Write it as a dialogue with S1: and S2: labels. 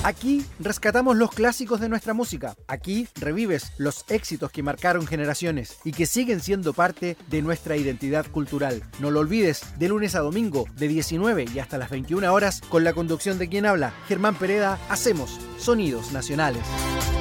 S1: Aquí rescatamos los clásicos de nuestra música. Aquí revives los éxitos que marcaron generaciones y que siguen siendo parte de nuestra identidad cultural. No lo olvides, de lunes a domingo, de 19 y hasta las 21 horas, con la conducción de quien habla, Germán Pereda, hacemos Sonidos Nacionales.